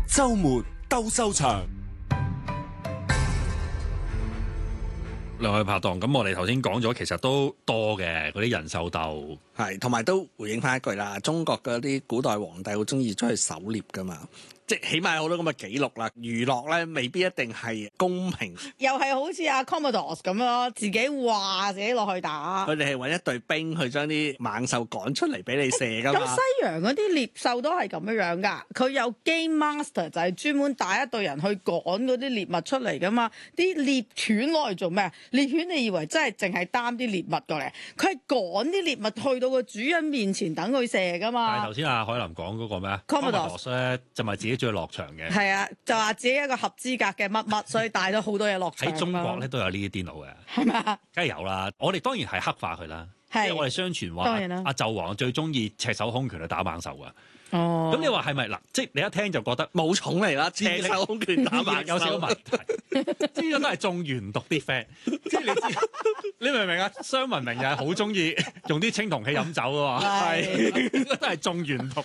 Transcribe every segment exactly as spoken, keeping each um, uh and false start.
週末鬥獸場。 兩位拍檔，咁我哋頭先講咗，其實都多嘅嗰啲人獸鬥， 係同埋都回應翻一句啦。中國嗰啲古代皇帝好中意出去狩獵噶嘛，即係起碼有好多咁嘅記錄啦。娛樂咧未必一定係公平， 又係好似阿 Commodore 咁咯，自己話自己落去打。 佢哋係揾一隊兵去將啲猛獸趕出嚟俾你射噶嘛。 咁西洋嗰啲獵獸都係咁樣樣㗎，佢有 Game Master 就係專門帶一隊人去趕嗰啲獵物出嚟㗎嘛。啲獵犬攞嚟做咩？獵犬你以為真係淨係擔啲獵物過嚟？佢係趕啲獵物去到個主人面前等佢射㗎嘛。 但係頭先阿海林講嗰個咩啊 Commodore 咧，就咪自己中意落場嘅。 係啊，就話自己一個合資格嘅乜乜，所以帶咗好多嘢落場。 喺中國咧都有呢啲癲佬嘅， 係嘛？ 梗係有啦。我哋當然係黑化佢啦，因為我哋相傳話當然啦阿紂王最中意赤手空拳去打猛獸㗎。 哦， 咁你話係咪嗱？即係你一聽就覺得武寵嚟啦，赤手空拳打猛獸有少少問題。呢個都係中原毒啲 friend，即係你知，你明唔明啊？商文明又係好中意用啲青銅器飲酒㗎嘛，係呢個都係中原毒。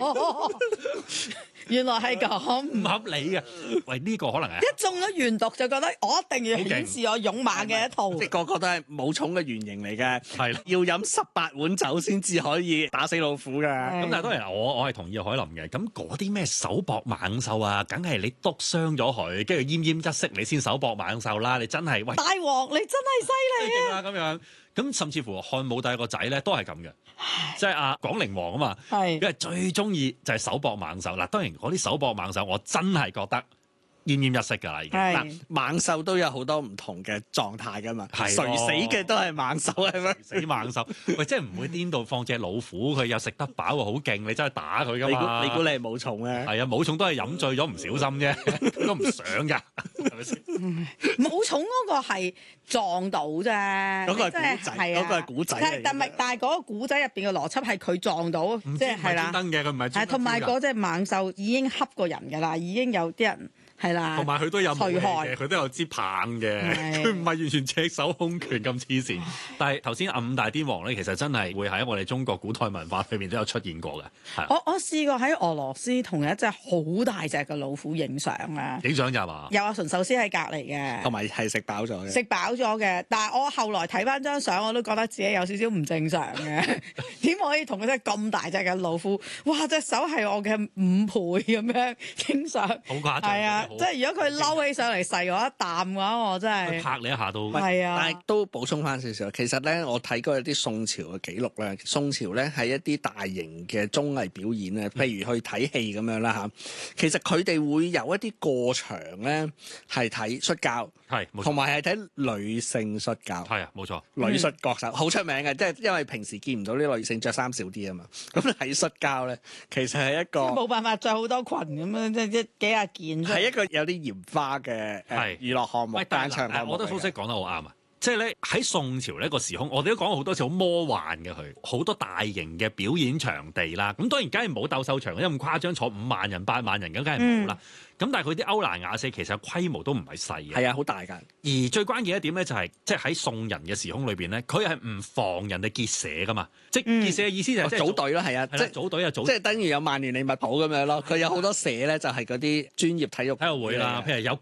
原來係咁， 唔合理嘅。喂，呢、這個可能係一中咗原毒就覺得我一定要顯示我勇猛嘅一套， 即係個個都係武寵嘅原型嚟嘅， 係要飲十八碗酒先至可以打死老虎㗎。 咁但係當然我我係同意海林嘅。咁嗰啲咩手搏猛獸啊，梗係你篤傷咗佢，跟住奄奄一息你先手搏猛獸啦。你真係喂大王你真係犀利啊！ 咁樣咁甚至乎漢武帝個仔咧都係咁嘅，即係阿廣陵王啊嘛， 係因為最中意就係手搏猛獸。嗱，當然嗰啲手搏猛獸我真係覺得奄奄一息㗎啦，已經。 嗱，猛獸都有好多唔同嘅狀態㗎嘛， 係垂死嘅都係猛獸係咪？ 死猛獸，喂，即係唔會顛到放隻老虎，佢又食得飽喎，好勁，你真係打佢㗎你嘛？ 估你估你係武寵咧？ 係啊，武寵都係飲醉咗唔小心啫，佢都唔想㗎，係咪先？ 武寵嗰個係撞到啫， 嗰個係古仔， 係啊嗰個係古仔嚟嘅。 但係但係嗰個古仔入邊嘅邏輯係佢撞到，即係係啦， 專登嘅，佢唔係專登係同埋㗎嗰隻猛獸已經恰過人㗎啦，已經有啲人。係啦， 同埋佢都有武器除害嘅，佢都有支棒嘅，佢唔係完全赤手空拳咁黐線。但係頭先五大天王咧，其實真係會喺我哋中國古代文化裏面都有出現過嘅。係我我試過喺俄羅斯同一隻好大隻嘅老虎影相啊， 影相咋嘛？ 有阿純壽司喺隔離嘅， 同埋係食飽咗嘅。 食飽咗嘅，但係我後來睇翻張相，我都覺得自己有少少唔正常嘅。點可以同嗰隻咁大隻嘅老虎？哇！隻手係我嘅五倍咁樣影相， 好誇張。 係啊，即係如果佢嬲起上嚟噬我一啖嘅話，我真係拍你一下都係啊。 但係都補充翻少少，其實咧我睇過一啲宋朝嘅記錄咧，宋朝咧係一啲大型嘅綜藝表演咧，譬如去睇戲咁樣啦嚇。其實佢哋會有一啲過場咧係睇摔跤， 係冇錯， 同埋係睇女性摔跤。 係啊，冇錯。 女摔國手好出名嘅，即係因為平時見唔到啲女性着衫少啲啊嘛。咁睇摔跤咧，其實係一個冇辦法着好多裙咁樣，即係即幾廿件出嚟。 係一個有啲鹽花嘅誒娛樂項目， 喂，但係嗱， 單場項目我覺得蘇軾講得好啱啊！即係咧喺宋朝呢個時空，我哋都講過好多次好魔幻嘅佢，好多大型嘅表演場地啦。咁當然梗係冇鬥獸場，因為咁誇張坐五萬人、八萬人咁，梗係冇啦。咁、嗯、但係佢啲歐蘭雅舍其實規模都唔係細嘅， 係啊，好大㗎。 而最關鍵一點咧就係、是，即係喺宋人嘅時空裏邊咧，佢係唔防人哋結社噶嘛。即係結社嘅意思就係、是嗯、 組隊咯，係啊，即係組隊啊，組即係等於有曼聯利物浦咁樣咯。佢有好多社咧，就係嗰啲專業體育體育會啦，譬如有